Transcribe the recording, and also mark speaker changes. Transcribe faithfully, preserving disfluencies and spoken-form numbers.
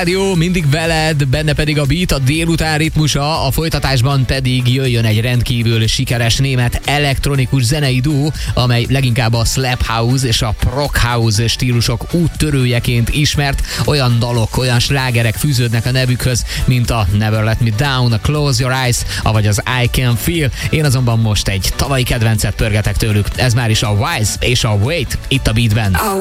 Speaker 1: Jó, mindig veled, benne pedig a beat, a délután ritmusa, a folytatásban pedig jöjjön egy rendkívül sikeres német elektronikus zenei duó, amely leginkább a slap house és a prog house stílusok úttörőjeként ismert. Olyan dalok, olyan slágerek fűződnek a nevükhöz, mint a Never Let Me Down, a Close Your Eyes, avagy az I Can Feel. Én azonban most egy tavalyi kedvencet pörgetek tőlük. Ez már is a Wise és a Wait itt a Beatben.